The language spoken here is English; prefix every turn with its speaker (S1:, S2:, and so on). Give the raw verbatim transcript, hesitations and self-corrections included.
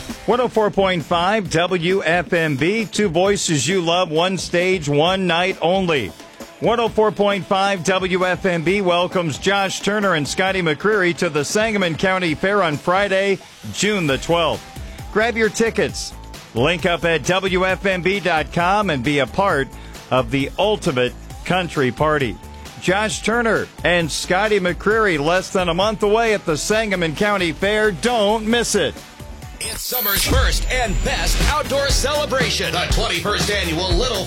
S1: one oh four point five W F M B, two voices you love, one stage, one night only. one oh four point five W F M B welcomes Josh Turner and Scotty McCreery to the Sangamon County Fair on Friday, June the twelfth. Grab your tickets. Link up at W F M B dot com and be a part of the ultimate country party. Josh Turner and Scotty McCreery less than a month away at the Sangamon County Fair. Don't miss it.
S2: It's summer's first and best outdoor celebration, the twenty-first Annual Little